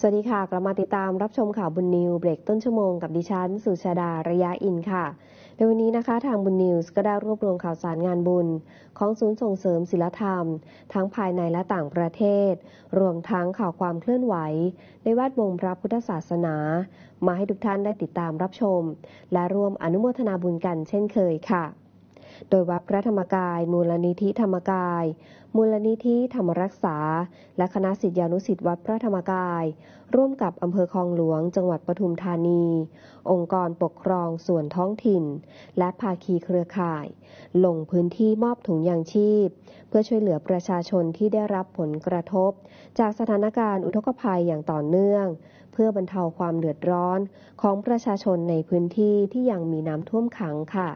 วัสดีค่ะกลับมาติดตามรับชมข่าวบุญนิวเบรกต้นชั่วโมงกับดิฉันสุชาดาระยะอินค่ะในวันนี้นะคะทางบุญนิวส์ก็ได้รวบรวมข่าวสารงานบุญของศูนย์ส่งเสริมศิลธรรมทั้งภายในและต่างประเทศรวมทั้งข่าวความเคลื่อนไหวในแวดวงพระพุทธศาสนามาให้ทุกท่านได้ติดตามรับชมและร่วมอนุโมทนาบุญกันเช่นเคยค่ะโดยวัดพระธรรมกายมูลนิธิธรรมกายมูลนิธิธรรมรักษาและคณะศิษยานุศิษย์วัดพระธรรมกายร่วมกับอำเภอคลองหลวงจังหวัดปทุมธานีองค์กรปกครองส่วนท้องถิ่นและภาคีเครือข่ายลงพื้นที่มอบถุงยางชีพเพื่อช่วยเหลือประชาชนที่ได้รับผลกระทบจากสถานการณ์อุทกภัยอย่างต่อเนื่องเพื่อบรรเทาความเดือดร้อนของประชาชนในพื้นที่ที่ยังมีน้ำท่วมขังค่ะ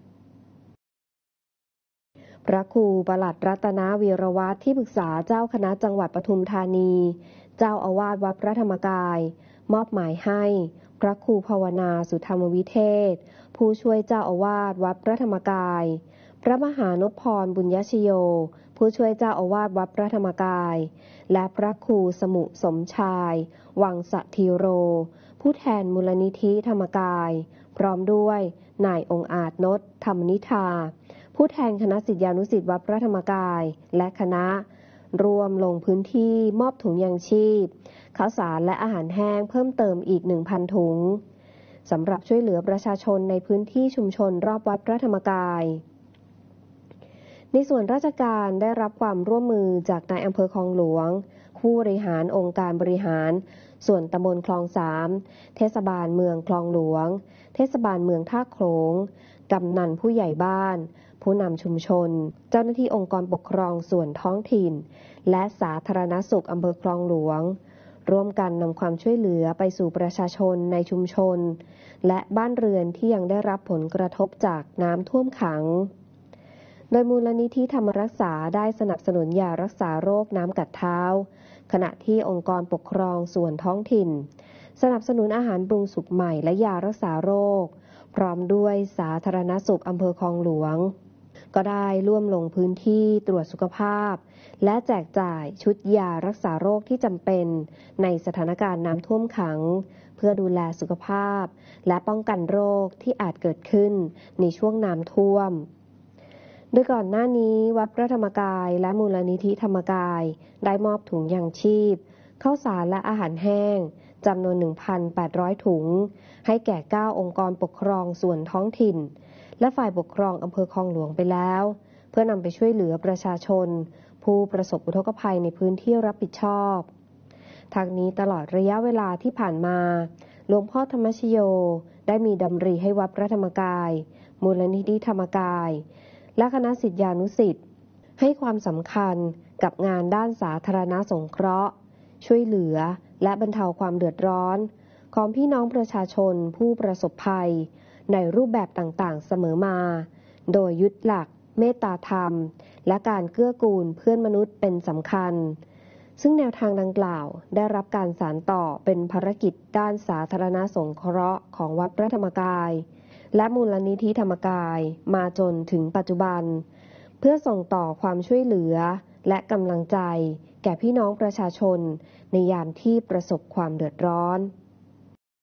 พระครูปลัดรัตนวีรวัฒน์ที่ปรึกษาเจ้าคณะจังหวัดปทุมธานีเจ้าอาวาสวัดพระธรรมกายมอบหมายให้พระครูภาวนาสุธรรมวิเทศผู้ช่วยเจ้าอาวาสวัดพระธรรมกายพระมหานพพรบุญญชโยผู้ช่วยเจ้าอาวาสวัดพระธรรมกายและพระครูสมุสมชายวังสธีโรผู้แทนมูลนิธิธรรมกายพร้อมด้วยนายองค์อาจนศธรรมนิธาผู้แทนคณะศิษยานุศิษย์วัดพระธรรมกายและคณะรวมลงพื้นที่มอบถุงยางชีพข้าวสารและอาหารแห้งเพิ่มเติมอีก 1,000 ถุงสำหรับช่วยเหลือประชาชนในพื้นที่ชุมชนรอบวัดพระธรรมกายในส่วนราชการได้รับความร่วมมือจากนายอำเภอคลองหลวงผู้บริหารองค์การบริหารส่วนตำบลคลอง3เทศบาลเมืองคลองหลวงเทศบาลเมืองท่าโขลงกำนันผู้ใหญ่บ้านผู้นำชุมชนเจ้าหน้าที่องค์กรปกครองส่วนท้องถิ่นและสาธารณสุขอำเภอคลองหลวงร่วมกันนำความช่วยเหลือไปสู่ประชาชนในชุมชนและบ้านเรือนที่ยังได้รับผลกระทบจากน้ำท่วมขังโดยมูลนิธิธรรมรักษาได้สนับสนุนยารักษาโรคน้ำกัดเท้าขณะที่องค์กรปกครองส่วนท้องถิ่นสนับสนุนอาหารปรุงสุกใหม่และยารักษาโรคพร้อมด้วยสาธารณสุขอำเภอคลองหลวงก็ได้ร่วมลงพื้นที่ตรวจสุขภาพและแจกจ่ายชุดยารักษาโรคที่จำเป็นในสถานการณ์น้ำท่วมขังเพื่อดูแลสุขภาพและป้องกันโรคที่อาจเกิดขึ้นในช่วงน้ำท่วมโดยก่อนหน้านี้วัดพระธรรมกายและมูลนิธิธรรมกายได้มอบถุงยางชีพข้าวสารและอาหารแห้งจำนวน 1,800 ถุงให้แก่9องค์กรปกครองส่วนท้องถิ่นและฝ่ายปกครองอำเภอคลองหลวงไปแล้วเพื่อนำไปช่วยเหลือประชาชนผู้ประสบอุทกภัยในพื้นที่รับผิดชอบทางนี้ตลอดระยะเวลาที่ผ่านมาหลวงพ่อธรรมชโยได้มีดำริให้วัดพระธรรมกายมูลนิธิธรรมกายและคณะศิษยานุศิษย์ให้ความสำคัญกับงานด้านสาธารณสงเคราะห์ช่วยเหลือและบรรเทาความเดือดร้อนของพี่น้องประชาชนผู้ประสบภัยในรูปแบบต่างๆเสมอมาโดยยึดหลักเมตตาธรรมและการเกื้อกูลเพื่อนมนุษย์เป็นสำคัญซึ่งแนวทางดังกล่าวได้รับการสานต่อเป็นภารกิจด้านสาธารณสงเคราะห์ของวัดพระธรรมกายและมูลนิธิธรรมกายมาจนถึงปัจจุบันเพื่อส่งต่อความช่วยเหลือและกำลังใจแก่พี่น้องประชาชนในยามที่ประสบความเดือดร้อน